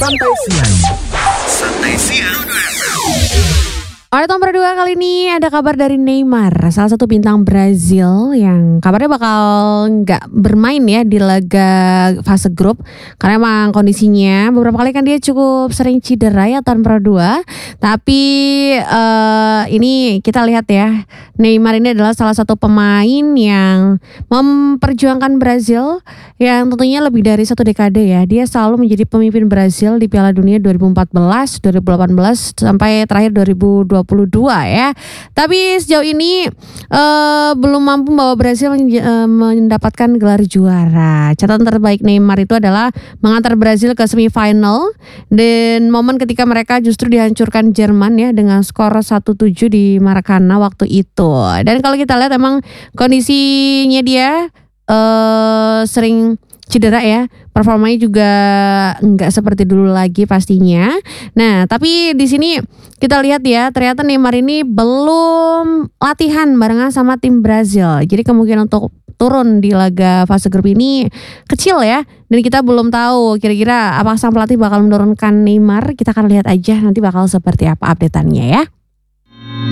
Santai Siang. Santai Siang. Alright, nomor 2 kali ini ada kabar dari Neymar, salah satu bintang Brazil yang kabarnya bakal nggak bermain ya di laga fase grup karena emang kondisinya beberapa kali kan dia cukup sering cedera ya tahun Pro 2. Tapi ini kita lihat ya, Neymar ini adalah salah satu pemain yang memperjuangkan Brazil yang tentunya lebih dari 1 dekade ya. Dia selalu menjadi pemimpin Brazil di Piala Dunia 2014, 2018 sampai terakhir 2022 ya. Tapi sejauh ini belum mampu membawa Brazil mendapatkan gelar juara. Catatan terbaik Neymar itu adalah mengantar Brazil ke semifinal dan momen ketika mereka justru dihancurkan Jerman ya dengan skor 1-7 di Maracana waktu itu. Dan kalau kita lihat emang kondisinya dia sering cedera ya, performanya juga nggak seperti dulu lagi pastinya. Nah, tapi di sini kita lihat ya, ternyata Neymar ini belum latihan barengan sama tim Brazil. Jadi kemungkinan untuk turun di laga fase grup ini kecil ya. Dan kita belum tahu kira-kira apakah sang pelatih bakal menurunkan Neymar. Kita akan lihat aja nanti bakal seperti apa update-annya ya.